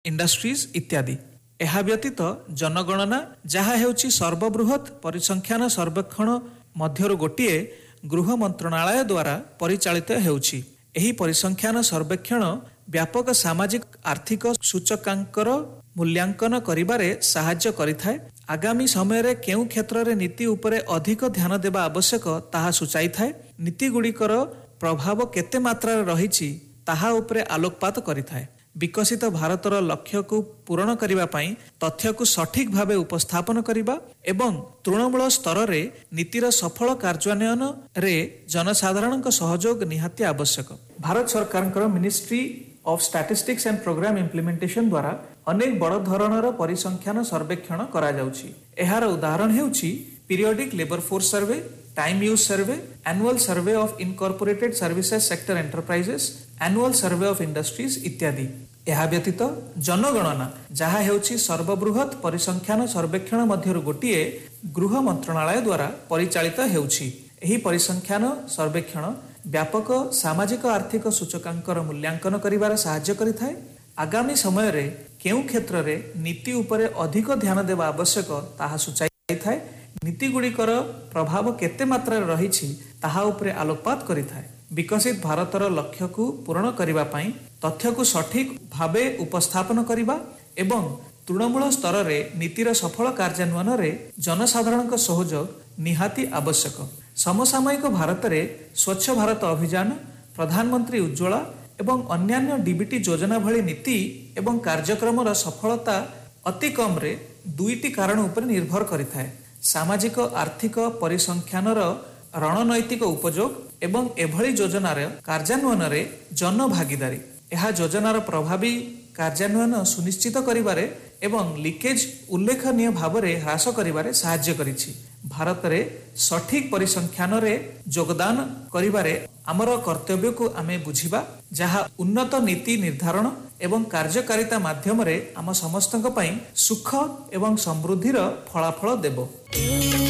Industries इत्यादि। ଏହା ବ୍ୟତୀତ ଜନଗଣନା ଯାହା ହେଉଛି ସର୍ବବୃହତ ପରିସଂଖ୍ୟାନ ସର୍ବେକ୍ଷଣ ମଧ୍ୟରୁ ଗୋଟିଏ ଗୃହ ମନ୍ତ୍ରଣାଳୟ ଦ୍ୱାରା ପରିଚାଳିତ ହେଉଛି। ଏହି ପରିସଂଖ୍ୟାନ ସର୍ବେକ୍ଷଣ ବ୍ୟାପକ ସାମାଜିକ ଆର୍ଥିକ ସୂଚକାଙ୍କର ମୂଲ୍ୟାଙ୍କନ କରିବାରେ ସାହାଯ୍ୟ କରିଥାଏ। ଆଗାମୀ ସମୟରେ କେଉଁ କ୍ଷେତ୍ରରେ ନୀତି ଉପରେ ଅଧିକ ଧ୍ୟାନ ଦେବା ଆବଶ୍ୟକ ତାହା ସୂଚାଇଥାଏ। ନୀତିଗୁଡ଼ିକର ପ୍ରଭାବ କେତେ ମାତ୍ରାରେ ରହିଛି ତାହା ଉପରେ ଆଲୋକପାତ କରିଥାଏ। ବିକଶିତ ଭାରତର ଲକ୍ଷ୍ୟକୁ ପୂରଣ କରିବା ପାଇଁ ତଥ୍ୟକୁ ସଠିକ ଭାବେ ଉପସ୍ଥାପନ କରିବା ଏବଂ ତୃଣମୂଳ ସ୍ତରରେ ନୀତିର ସଫଳ କାର୍ଯ୍ୟାନ୍ୱୟନରେ ଜନସାଧାରଣଙ୍କ ସହଯୋଗ ନିହାତି ଆବଶ୍ୟକ। ଭାରତ ସରକାରଙ୍କର ministry of statistics and programme implementation ଦ୍ୱାରା ଅନେକ ବଡ଼ ଧରଣର ପରିସଂଖ୍ୟାନ ସର୍ବେକ୍ଷଣ କରାଯାଉଛି। ଏହାର ଉଦାହରଣ ହେଉଛି periodic labour force survey, time use survey, annual survey of incorporated services sector enterprises, annual survey of industries ଇତ୍ୟାଦି। ଏହା ବ୍ୟତୀତ ଜନଗଣନା ଯାହା ହେଉଛି ସର୍ବବୃହତ ପରିସଂଖ୍ୟାନ ସର୍ବେକ୍ଷଣ ମଧ୍ୟରୁ ଗୋଟିଏ ଗୃହ ମନ୍ତ୍ରଣାଳୟ ଦ୍ୱାରା ପରିଚାଳିତ ହେଉଛି। ଏହି ପରିସଂଖ୍ୟାନ ସର୍ବେକ୍ଷଣ ବ୍ୟାପକ ସାମାଜିକ ଆର୍ଥିକ ସୂଚକାଙ୍କର ମୂଲ୍ୟାଙ୍କନ କରିବାରେ ସାହାଯ୍ୟ କରିଥାଏ। ଆଗାମୀ ସମୟରେ କେଉଁ କ୍ଷେତ୍ରରେ ନୀତି ଉପରେ ଅଧିକ ଧ୍ୟାନ ଦେବା ଆବଶ୍ୟକ ତାହା ସୂଚାଇଥାଏ। ନୀତିଗୁଡ଼ିକର ପ୍ରଭାବ କେତେ ମାତ୍ରାରେ ରହିଛି ତାହା ଉପରେ ଆଲୋକପାତ କରିଥାଏ। ବିକଶିତ ଭାରତର ଲକ୍ଷ୍ୟକୁ ପୂରଣ କରିବା ପାଇଁ ତଥ୍ୟକୁ ସଠିକ ଭାବେ ଉପସ୍ଥାପନ କରିବା ଏବଂ ତୃଣମୂଳ ସ୍ତରରେ ନୀତିର ସଫଳ କାର୍ଯ୍ୟାନ୍ୱୟନରେ ଜନସାଧାରଣଙ୍କ ସହଯୋଗ ନିହାତି ଆବଶ୍ୟକ। ସମସାମୟିକ ଭାରତରେ ସ୍ୱଚ୍ଛ ଭାରତ ଅଭିଯାନ, ପ୍ରଧାନମନ୍ତ୍ରୀ ଉଜ୍ଜ୍ୱଳା ଏବଂ ଅନ୍ୟାନ୍ୟ ଡିବିଟି ଯୋଜନା ଭଳି ନୀତି ଏବଂ କାର୍ଯ୍ୟକ୍ରମର ସଫଳତା ଅତି କମରେ ଦୁଇଟି କାରଣ ଉପରେ ନିର୍ଭର କରିଥାଏ: ସାମାଜିକ ଆର୍ଥିକ ପରିସଂଖ୍ୟାନର ରଣନୈତିକ ଉପଯୋଗ ଏବଂ ଏଭଳି ଯୋଜନାର କାର୍ଯ୍ୟାନ୍ୱୟନରେ ଜନଭାଗିଦାରୀ। ଏହା ଯୋଜନାର ପ୍ରଭାବୀ କାର୍ଯ୍ୟାନ୍ୱୟନ ସୁନିଶ୍ଚିତ କରିବାରେ ଏବଂ ଲିକେଜ ଉଲ୍ଲେଖନୀୟ ଭାବରେ ହ୍ରାସ କରିବାରେ ସାହାଯ୍ୟ କରିଛି। ଭାରତରେ ସଠିକ ପରିସଂଖ୍ୟାନରେ ଯୋଗଦାନ କରିବାରେ ଆମର କର୍ତ୍ତବ୍ୟକୁ ଆମେ ବୁଝିବା, ଯାହା ଉନ୍ନତ ନୀତି ନିର୍ଦ୍ଧାରଣ ଏବଂ କାର୍ଯ୍ୟକାରିତା ମାଧ୍ୟମରେ ଆମ ସମସ୍ତଙ୍କ ପାଇଁ ସୁଖ ଏବଂ ସମୃଦ୍ଧିର ଫଳାଫଳ ଦେବ।